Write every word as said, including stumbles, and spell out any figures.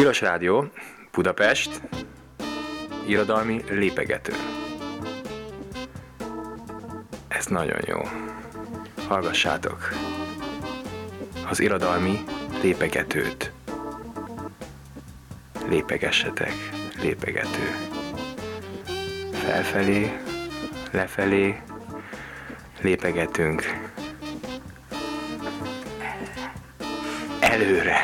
Tilos Rádió, Budapest, irodalmi lépegető. Ez nagyon jó. Hallgassátok az irodalmi lépegetőt. Lépegessetek, lépegető. Felfelé, lefelé, lépegetünk. Előre.